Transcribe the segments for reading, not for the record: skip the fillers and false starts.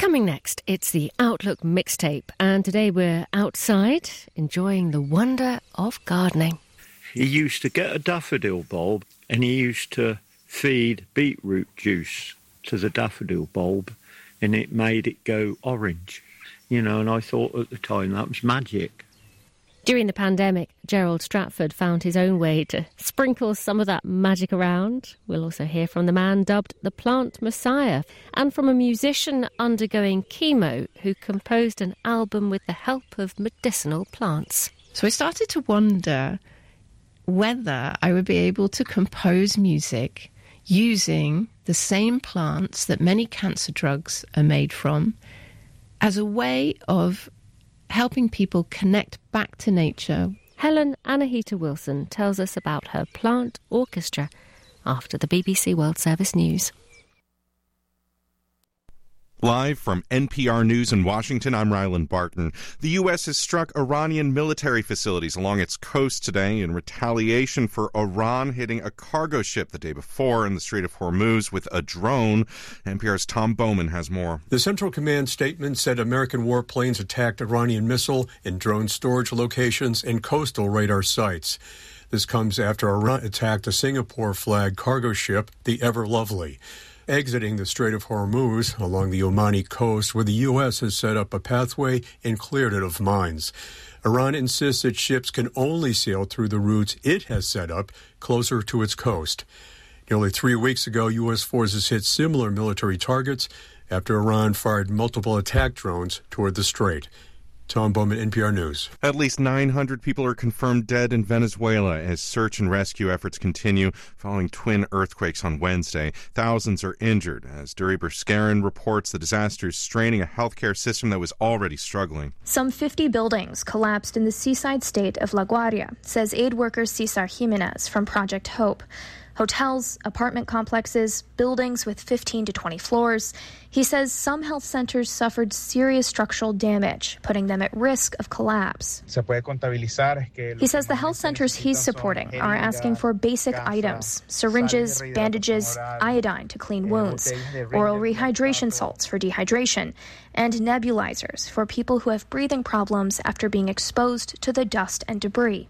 Coming next, it's the Outlook mixtape, and today we're outside enjoying the wonder of gardening. He used to get a daffodil bulb and he used to feed beetroot juice to the daffodil bulb and it made it go orange. And I thought at the time that was magic. During the pandemic, Gerald Stratford found his own way to sprinkle some of that magic around. We'll also hear from the man dubbed the Plant Messiah and from a musician undergoing chemo who composed an album with the help of medicinal plants. So I started to wonder whether I would be able to compose music using the same plants that many cancer drugs are made from as a way of helping people connect back to nature. Helen Anahita Wilson tells us about her plant orchestra after the BBC World Service News. Live from NPR News in Washington, I'm Ryland Barton. The U.S. has struck Iranian military facilities along its coast today in retaliation for Iran hitting a cargo ship the day before in the Strait of Hormuz with a drone. NPR's Tom Bowman has more. The Central Command statement said American warplanes attacked Iranian missile and drone storage locations and coastal radar sites. This comes after Iran attacked a Singapore-flagged cargo ship, the Ever Lovely, exiting the Strait of Hormuz along the Omani coast, where the U.S. has set up a pathway and cleared it of mines. Iran insists that ships can only sail through the routes it has set up closer to its coast. Nearly 3 weeks ago, U.S. forces hit similar military targets after Iran fired multiple attack drones toward the strait. Tom Bowman, NPR News. At least 900 people are confirmed dead in Venezuela as search and rescue efforts continue following twin earthquakes on Wednesday. Thousands are injured as Duri Berskarin reports the disaster is straining a healthcare system that was already struggling. Some 50 buildings collapsed in the seaside state of La Guaria, says aid worker Cesar Jimenez from Project Hope. Hotels, apartment complexes, buildings with 15 to 20 floors. He says some health centers suffered serious structural damage, putting them at risk of collapse. He says the health centers he's supporting are asking for basic items: syringes, bandages, iodine to clean wounds, oral rehydration salts for dehydration, and nebulizers for people who have breathing problems after being exposed to the dust and debris.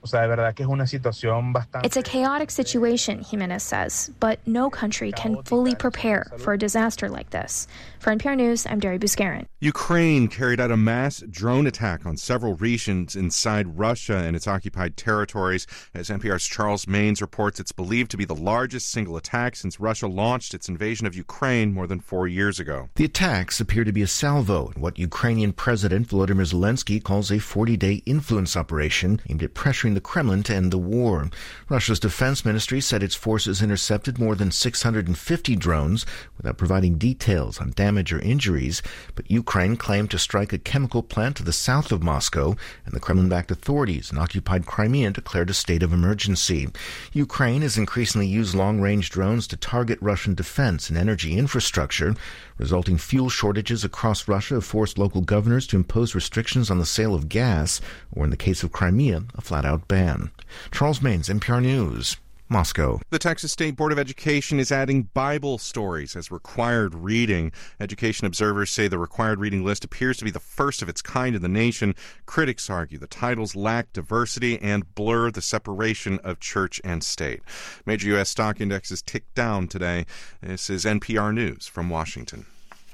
It's a chaotic situation, Jimenez says, but no country can fully prepare for a disaster like this. For NPR News, I'm Duri Berskarin. Ukraine carried out a mass drone attack on several regions inside Russia and its occupied territories. As NPR's Charles Maynes reports, it's believed to be the largest single attack since Russia launched its invasion of Ukraine more than 4 years ago. The attacks appear to be a salvo in what Ukrainian President Volodymyr Zelensky calls a 40-day influence operation aimed at pressuring the Kremlin to end the war. Russia's defense ministry said its forces intercepted more than 650 drones without providing details on damage or injuries, but Ukraine claimed to strike a chemical plant to the south of Moscow, and the Kremlin-backed authorities in occupied Crimea declared a state of emergency. Ukraine has increasingly used long-range drones to target Russian defense and energy infrastructure. Resulting fuel shortages across Russia have forced local governors to impose restrictions on the sale of gas, or in the case of Crimea, a flat-out ban. Charles Maynes, NPR News. Moscow. The Texas State Board of Education is adding Bible stories as required reading. Education observers say the required reading list appears to be the first of its kind in the nation. Critics argue the titles lack diversity and blur the separation of church and state. Major U.S. stock indexes ticked down today. This is NPR News from Washington.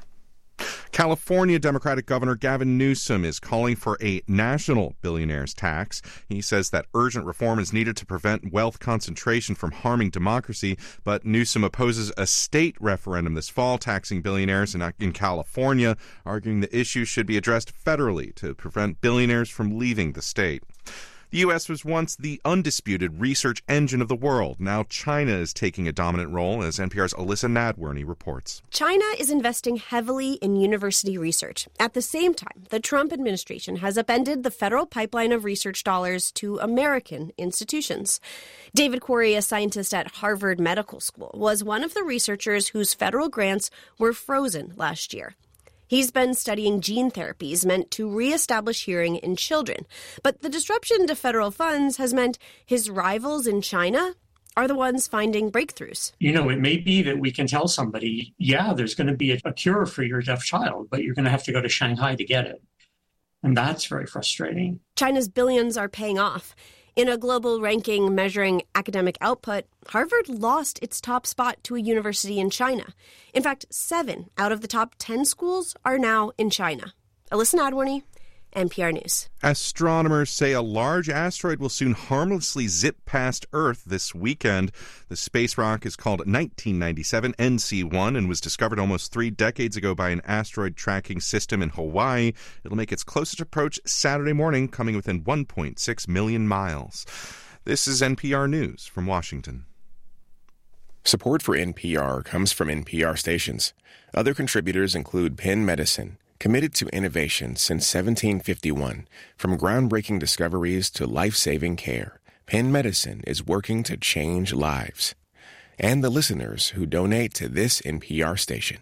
California Democratic Governor Gavin Newsom is calling for a national billionaires tax. He says that urgent reform is needed to prevent wealth concentration from harming democracy, but Newsom opposes a state referendum this fall taxing billionaires in California, arguing the issue should be addressed federally to prevent billionaires from leaving the state. The U.S. was once the undisputed research engine of the world. Now China is taking a dominant role, as NPR's Alyssa Nadworny reports. China is investing heavily in university research. At the same time, the Trump administration has upended the federal pipeline of research dollars to American institutions. David Quarry, a scientist at Harvard Medical School, was one of the researchers whose federal grants were frozen last year. He's been studying gene therapies meant to reestablish hearing in children. But the disruption to federal funds has meant his rivals in China are the ones finding breakthroughs. It may be that we can tell somebody, yeah, there's going to be a cure for your deaf child, but you're going to have to go to Shanghai to get it. And that's very frustrating. China's billions are paying off. In a global ranking measuring academic output, Harvard lost its top spot to a university in China. In fact, 7 out of the top 10 schools are now in China. Alyssa Nadworny, NPR News. Astronomers say a large asteroid will soon harmlessly zip past Earth this weekend. The space rock is called 1997 NC-1 and was discovered almost 3 decades ago by an asteroid tracking system in Hawaii. It'll make its closest approach Saturday morning, coming within 1.6 million miles. This is NPR News from Washington. Support for NPR comes from NPR stations. Other contributors include Penn Medicine, committed to innovation since 1751. From groundbreaking discoveries to life-saving care, Penn Medicine is working to change lives. And the listeners who donate to this NPR station.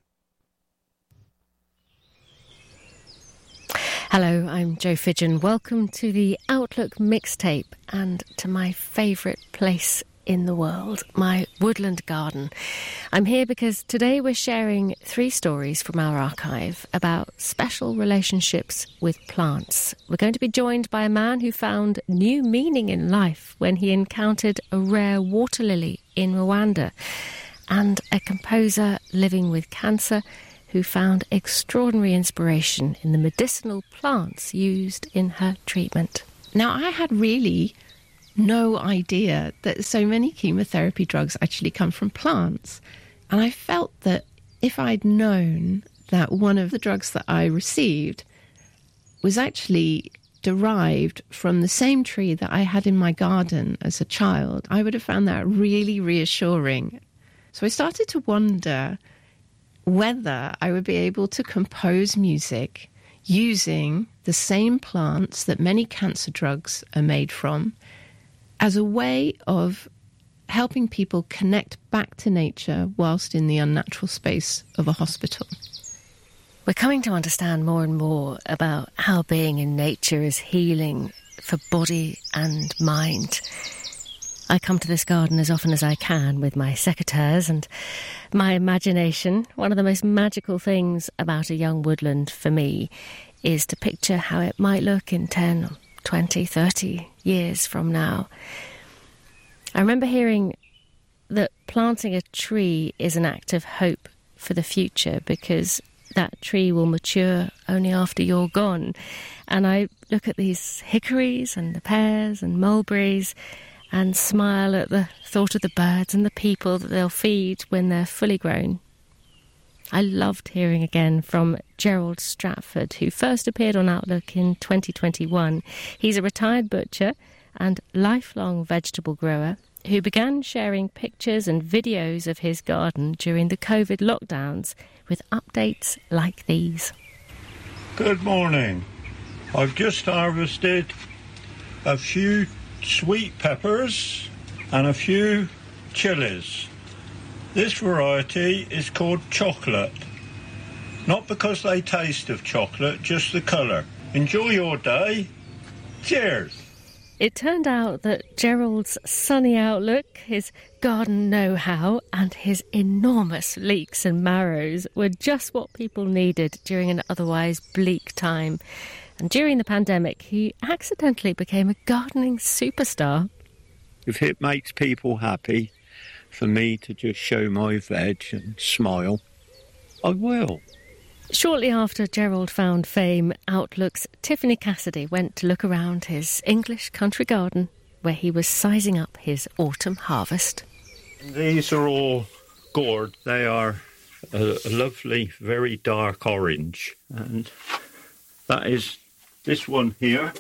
Hello, I'm Jo Fidgen. Welcome to the Outlook mixtape and to my favourite place in the world, my woodland garden. I'm here because today we're sharing 3 stories from our archive about special relationships with plants. We're going to be joined by a man who found new meaning in life when he encountered a rare water lily in Rwanda, and a composer living with cancer who found extraordinary inspiration in the medicinal plants used in her treatment. Now, I had really no idea that so many chemotherapy drugs actually come from plants. And I felt that if I'd known that one of the drugs that I received was actually derived from the same tree that I had in my garden as a child, I would have found that really reassuring. So I started to wonder whether I would be able to compose music using the same plants that many cancer drugs are made from, as a way of helping people connect back to nature whilst in the unnatural space of a hospital. We're coming to understand more and more about how being in nature is healing for body and mind. I come to this garden as often as I can with my secateurs and my imagination. One of the most magical things about a young woodland for me is to picture how it might look in 10, 20, 30 years from now. I remember hearing that planting a tree is an act of hope for the future because that tree will mature only after you're gone. And I look at these hickories and the pears and mulberries and smile at the thought of the birds and the people that they'll feed when they're fully grown. I loved hearing again from Gerald Stratford, who first appeared on Outlook in 2021. He's a retired butcher and lifelong vegetable grower who began sharing pictures and videos of his garden during the COVID lockdowns with updates like these. Good morning. I've just harvested a few sweet peppers and a few chilies. This variety is called chocolate. Not because they taste of chocolate, just the colour. Enjoy your day. Cheers. It turned out that Gerald's sunny outlook, his garden know-how and his enormous leeks and marrows were just what people needed during an otherwise bleak time. And during the pandemic, he accidentally became a gardening superstar. If it makes people happy for me to just show my veg and smile, I will. Shortly after Gerald found fame, Outlook's Tiffany Cassidy went to look around his English country garden where he was sizing up his autumn harvest. These are all gourd. They are a lovely, very dark orange. And that is this one here.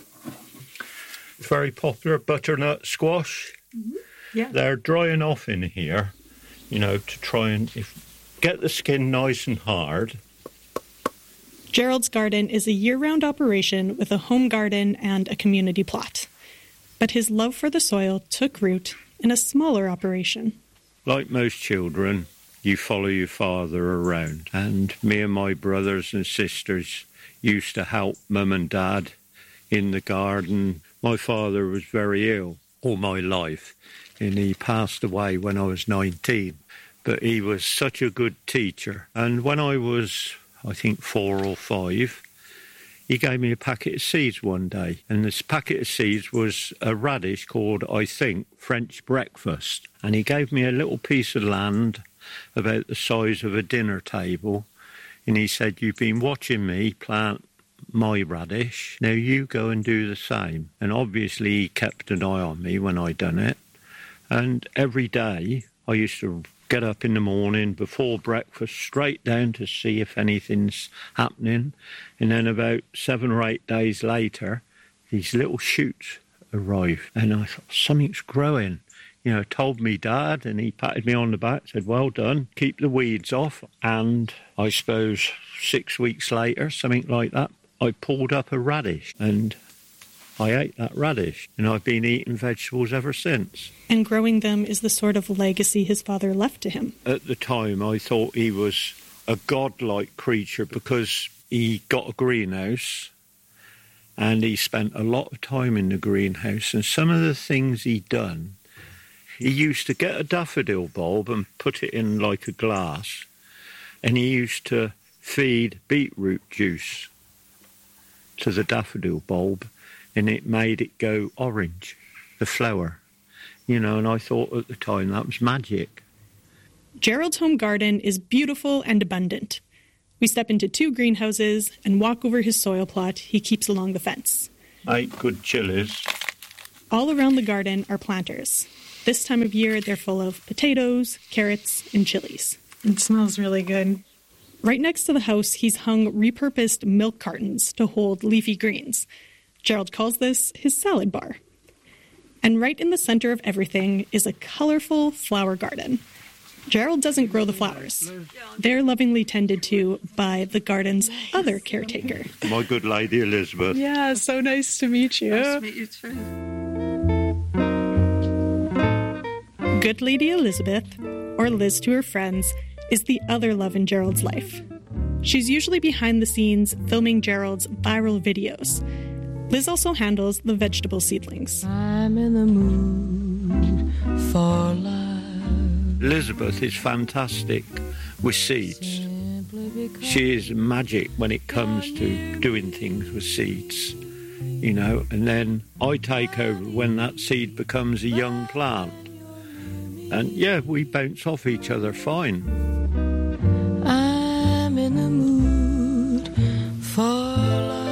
Very popular butternut squash. Mm-hmm. Yeah. They're drying off in here, to try and get the skin nice and hard. Gerald's garden is a year-round operation with a home garden and a community plot. But his love for the soil took root in a smaller operation. Like most children, you follow your father around. And me and my brothers and sisters used to help Mum and Dad in the garden. My father was very ill all my life. and he passed away when I was 19. But he was such a good teacher. And when I was, I think, 4 or 5, he gave me a packet of seeds one day. And this packet of seeds was a radish called, I think, French breakfast. And he gave me a little piece of land about the size of a dinner table. And he said, "You've been watching me plant my radish. Now you go and do the same." And obviously he kept an eye on me when I done it. And every day I used to get up in the morning before breakfast, straight down to see if anything's happening. And then about 7 or 8 days later, these little shoots arrived. And I thought, something's growing. You know, told me Dad, and he patted me on the back, said, "Well done, keep the weeds off." And I suppose 6 weeks later, something like that, I pulled up a radish and I ate that radish, and I've been eating vegetables ever since. And growing them is the sort of legacy his father left to him. At the time, I thought he was a godlike creature because he got a greenhouse and he spent a lot of time in the greenhouse. And some of the things he'd done, he used to get a daffodil bulb and put it in like a glass, and he used to feed beetroot juice to the daffodil bulb, and it made it go orange, the flower, you know, and I thought at the time that was magic. Gerald's home garden is beautiful and abundant. We step into 2 greenhouses and walk over his soil plot he keeps along the fence. 8 good chilies. All around the garden are planters. This time of year, they're full of potatoes, carrots, and chilies. It smells really good. Right next to the house, he's hung repurposed milk cartons to hold leafy greens. Gerald calls this his salad bar. And right in the center of everything is a colorful flower garden. Gerald doesn't grow the flowers. They're lovingly tended to by the garden's other caretaker. My good lady Elizabeth. Yeah, so nice to meet you. Nice to meet you too. Good Lady Elizabeth, or Liz to her friends, is the other love in Gerald's life. She's usually behind the scenes filming Gerald's viral videos. Liz also handles the vegetable seedlings. I'm in the mood for love. Elizabeth is fantastic with seeds. She is magic when it comes to doing things with seeds, you know, and then I take over when that seed becomes a young plant. And yeah, we bounce off each other fine. I'm in the mood for love.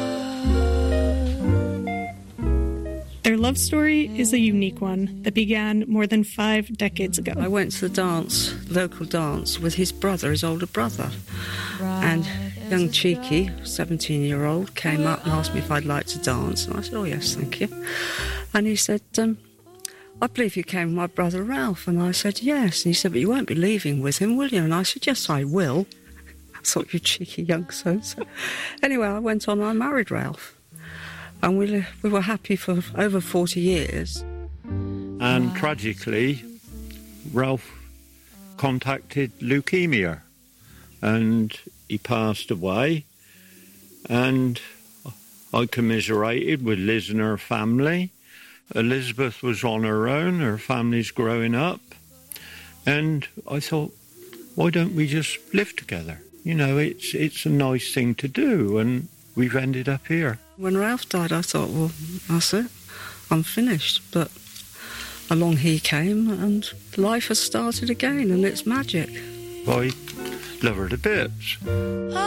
Their love story is a unique one that began more than 5 decades ago. I went to the local dance, with his brother, his older brother. And young Cheeky, 17-year-old, came up and asked me if I'd like to dance. And I said, "Oh, yes, thank you." And he said, "I believe you came with my brother Ralph." And I said, "Yes." And he said, "But you won't be leaving with him, will you?" And I said, "Yes, I will." I thought, you cheeky young so-and-so. Anyway, I went on and I married Ralph. And we were happy for over 40 years. And tragically, Ralph contacted leukemia and he passed away. And I commiserated with Liz and her family. Elizabeth was on her own, her family's growing up. And I thought, why don't we just live together? You know, it's a nice thing to do, and we've ended up here. When Ralph died, I thought, well, that's it. I'm finished. But along he came, and life has started again, and it's magic. I love her to bits.